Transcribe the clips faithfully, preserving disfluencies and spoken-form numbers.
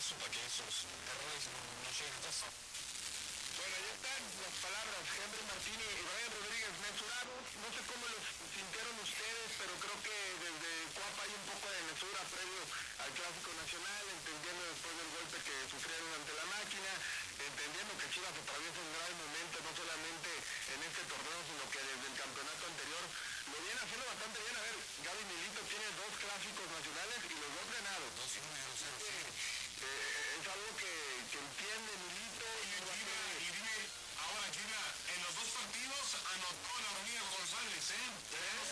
eso para que esos errores no, no lleguen a casa. Bueno, ahí están las palabras, Henry Martín y Brian Rodríguez, mensurados. No sé cómo los sintieron ustedes, pero creo que desde Cuapa hay un poco de mesura previo al Clásico Nacional, entendiendo después del golpe que sufrieron ante la máquina, entendiendo que Chivas atraviesa un gran momento, no solamente en este torneo, sino que desde el campeonato anterior lo viene haciendo bastante bien. A ver, Gaby Milito tiene dos clásicos nacionales y los dos ganados. dos uno y dos cero, sí. Eh, es algo que, que entiende Milito y Y va a Gina, ser- y dime, ahora Gina, en los dos partidos anotó la hormiga González, ¿eh? Eh,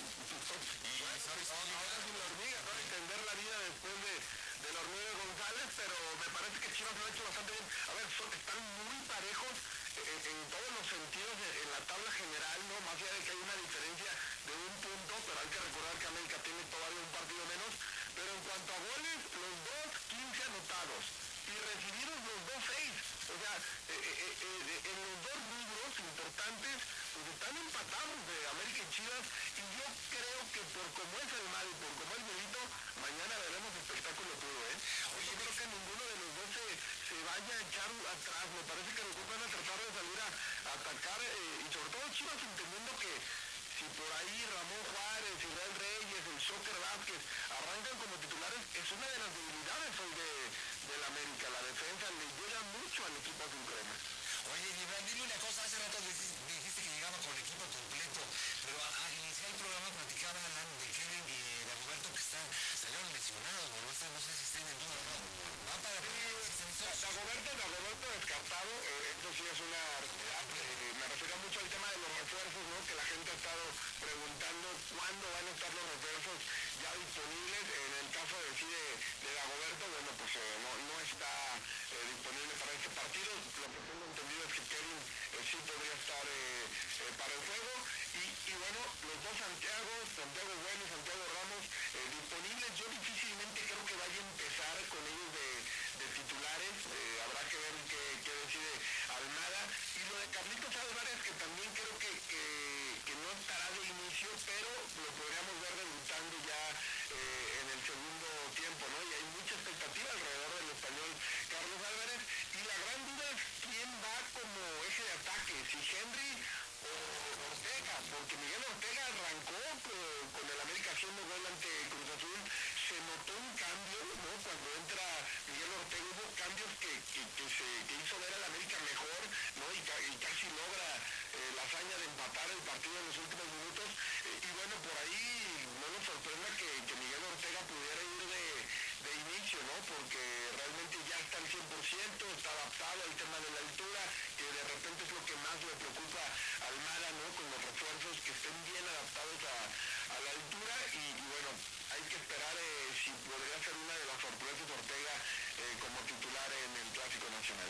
Y sabes qué, Ahora sin la hormiga, para entender la vida después de, de la hormiga González, pero me parece que Chivas lo ha hecho bastante bien. A ver, son, están muy parejos en, en todos los sentidos en, en la tabla general, ¿no? Más allá de que hay una diferencia de un punto, pero hay que recordar que América tiene todavía un partido menos. Pero en cuanto a goles, los dos quince anotados y recibidos los dos seis. O sea, eh, eh, eh, en los dos rubros importantes, pues están empatados de América y Chivas, y yo creo que por como es el mal y por como es Milito, mañana veremos espectáculo puro, ¿eh? Oye, yo creo que ninguno de los dos se, se vaya a echar atrás. Me parece que los dos van a tratar de salir a, a atacar, eh, y sobre todo Chivas entendiendo que si por ahí Ramón Juárez, Israel Reyes, el Shocker Vázquez arrancan como titulares, es una de las debilidades hoy de, de la América. La defensa le llega mucho al equipo azul crema. Oye, Gibran, dime una cosa, hace rato dijiste, dijiste que llegaba con el equipo completo, pero al iniciar el programa platicaba Alan de Kevin y de Roberto que están, salieron lesionados, no sé, no sé si estén en duda o no. Va para Dagoberto, Dagoberto descartado, eh, esto sí es una realidad. Eh, me refiero mucho al tema de los refuerzos, ¿no? Que la gente ha estado preguntando cuándo van a estar los refuerzos ya disponibles. En el caso de sí de, de Dagoberto, bueno, pues eh, no, no está eh, disponible para este partido. Lo que tengo entendido es que Kevin eh, sí podría estar eh, eh, para el juego. Y, y bueno, los dos Santiago, Santiago Bueno y Santiago Ramos eh, disponibles. Yo difícilmente creo que vaya a empezar con ellos de, de titulares. Eh, habrá que ver qué, qué decide Almada. Y lo de Carlitos Álvarez, que también creo que, que, que no estará de inicio, pero lo podríamos ver debutando ya eh, en el segundo tiempo, ¿no? Y hay mucha expectativa alrededor del español Carlos Álvarez. Y la gran duda es quién va como eje de ataque, si Henry o Ortega, porque Miguel Ortega arrancó con, con el América haciendo gol ante Cruz Azul. Se notó un cambio, ¿no? Cuando entra Miguel Ortega hubo cambios que, que, que se que hizo ver al América mejor, ¿no? Y, ca, y casi logra eh, la hazaña de empatar el partido en los últimos minutos. Eh, y bueno, por ahí no nos sorprenda que, que Miguel Ortega pudiera ir de, de inicio, ¿no? Porque realmente ya está al cien por ciento, está adaptado al tema de la altura, que de repente es lo que más le preocupa a Almada, ¿no? Con los refuerzos que estén bien adaptados a, a la altura. Y, y bueno, hay que esperar eh, si podría ser una de las sorpresas Ortega eh, como titular en el Clásico Nacional.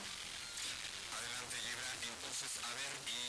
Adelante, Gibran. Entonces, a ver,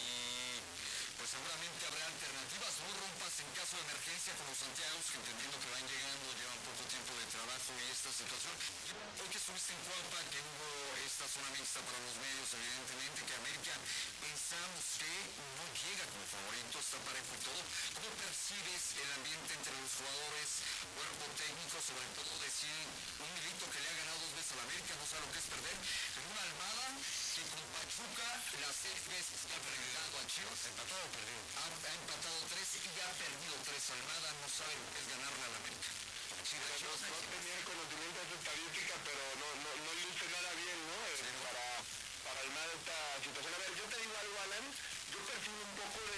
y pues seguramente habrá alternativas, no rompas en caso de emergencia con los Santiagos, que entendiendo que van llegando, llevan poco tiempo de trabajo y esta situación. Hoy que estuviste en Cuapa, que hubo esta zona mixta para los medios, evidentemente, que América pensamos que no llega como favorito, está parejo y todo. ¿Cómo percibes el ambiente entre los jugadores, cuerpo técnico, sobre todo decir un Milito que le ha ganado dos veces a la América, no sabe lo que es perder, pero una Almada que con Pachuca las seis veces que ha enfrentado a Chivas, empatado o perdido, ha, ha empatado tres y ha perdido tres. Almada no sabe lo que es ganarle a la América. Sí, no, no, no tenía el conocimiento de esa estadística, pero no, no, no luce nada bien, ¿no? Eh, Sí. para, para Almada esta situación. A ver, yo te digo algo, Alan, yo percibo un poco de...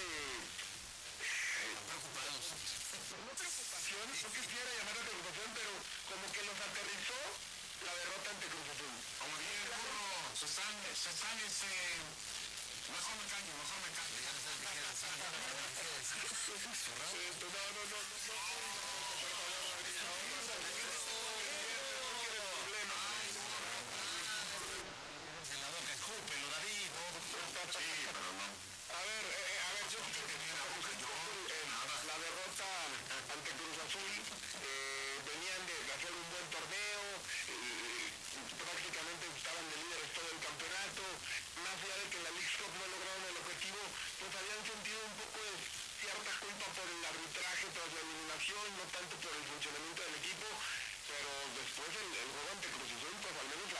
Preocupados. No preocupación, no quisiera llamarla preocupación, pero como que los aterrizó la derrota ante Cruz Azul. Como bien, burro, se están, se están, este... Mejor me callo, mejor me callo. Ya no sabes qué quiere decir, ya no sabes qué quiere decir. ¿Zurrado? Eh, No, no, no, no, no, por favor, Rodríguez, no, no, no, no quiero problemas. En la boca, escúpelo, David. Sí, pero no. A ver, eh, eh, a ver, yo creo que tenía la boca yo, eh, nada. la derrota ante Cruz Azul, eh, venían de, de hacer un buen torneo, eh, prácticamente estaban de líderes todo el campeonato, más allá de que en la League Cup no lograron el objetivo, pues habían sentido un poco de cierta culpa por el arbitraje tras la eliminación, no tanto por el funcionamiento del equipo, pero después el, el juego ante Cruz Azul, pues al menos la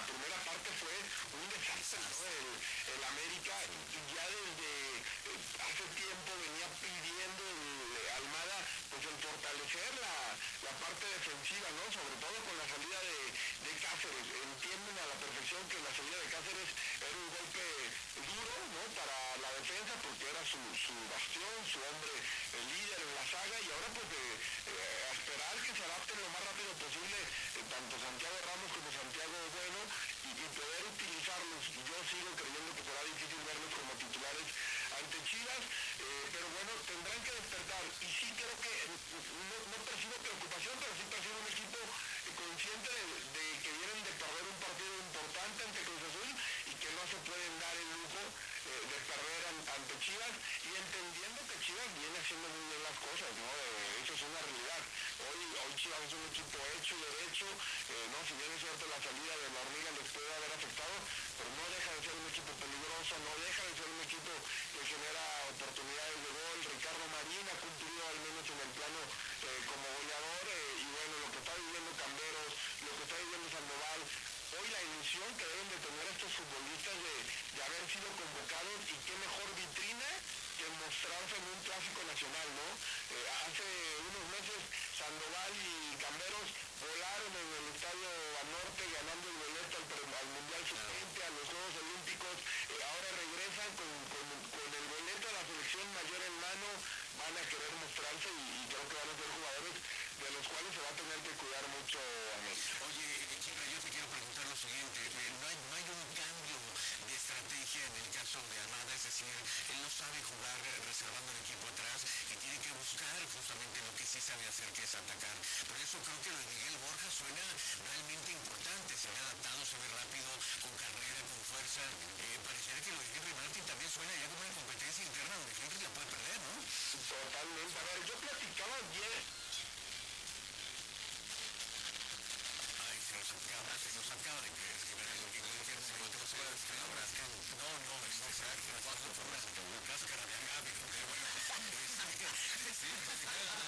¿no? El, el América ya desde eh, hace tiempo venía pidiendo el, Almada pues el fortalecer la, la parte defensiva, ¿no? Sobre todo con la salida de, de Cáceres. Entienden a la perfección que la salida de Cáceres era un golpe duro, ¿no? Para la defensa, porque era su, su bastión, su hombre el líder en la saga, y ahora pues de, eh, a esperar que se adapten lo más rápido posible eh, tanto Santiago Ramos como Santiago Bueno y, y poder utilizarlos. Yo sigo creyendo que será difícil verlos como titulares ante Chivas, eh, pero bueno, tendrán que despertar, y sí creo que no, no percibo preocupación, pero sí percibo un equipo eh, consciente de, de que vienen de perder un partido importante ante Cruz Azul y que no se pueden dar el lujo eh, de perder an, ante Chivas, y entendiendo que Chivas viene haciendo muy bien las cosas, ¿no? Eh, eso es una realidad. Hoy, hoy Chivas es un equipo hecho y derecho, eh, ¿no? Si bien es cierto la salida de la hormiga les puede haber afectado, pero no deja de ser un equipo peligroso, no deja de ser un equipo que genera oportunidades de gol. Ricardo Marín ha cumplido al menos en el plano eh, como goleador, eh, y bueno, lo que está viviendo Camberos, lo que está viviendo Sandoval, hoy la ilusión que deben de tener estos futbolistas de, de haber sido convocados, y qué mejor vitrina que mostrarse en un clásico nacional, ¿no? Eh, hace unos meses Sandoval y Camberos volaron en el estadio Banorte ganando el boleto al, al Mundial sub veinte, a los Juegos Olímpicos, eh, ahora regresan con, con, con el boleto a la selección mayor en mano, van a querer mostrarse, y, y creo que van a ser jugadores de los cuales se va a tener que cuidar mucho América. Oye, Chira, yo te quiero preguntar lo siguiente, no hay, no hay un cambio de estrategia en el caso de Almada, es decir, él no sabe jugar reservando el equipo atrás y tiene que buscar justamente lo que sí sabe hacer, que es atacar. Por eso creo que lo de Miguel Borja suena realmente importante, se ve adaptado, se ve rápido, con carrera, con fuerza. Eh, pareciera que lo de Henry Martin también suena ya como una competencia interna donde Henry la puede perder, ¿no? Totalmente. A ver, yo platicaba ayer. Ay, se nos acaba, se nos acaba de creer, que no, no, es necesario, cáscara de agave, pero bueno, sí,